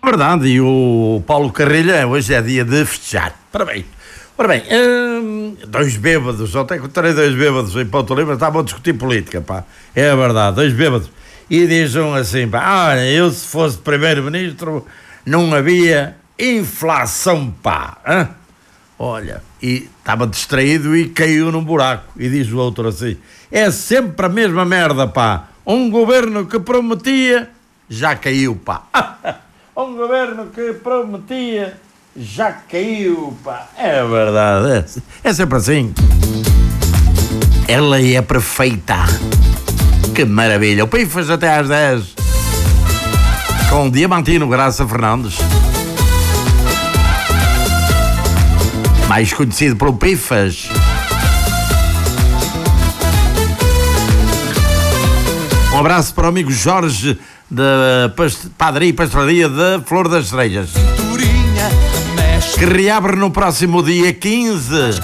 verdade, e o Paulo Carrilho hoje é dia de festejar. Parabéns. Ora bem, dois bêbados, ontem encontrei dois bêbados em Ponte Lima, estavam a discutir política, pá. É verdade, dois bêbados. E dizem assim, pá, olha, eu se fosse primeiro-ministro não havia inflação, pá. Hã? Olha, e estava distraído e caiu num buraco. E diz o outro assim, é sempre a mesma merda, pá. Um governo que prometia, já caiu, pá. Um governo que prometia, já caiu, pá. É verdade, é sempre assim. Ela é perfeita. Que maravilha. O Pifas até às 10. Com Diamantino Graça Fernandes. Mais conhecido pelo Pifas. Um abraço para o amigo Jorge da Padaria e Pastelaria da Flor das Estrelas, que reabre no próximo dia 15.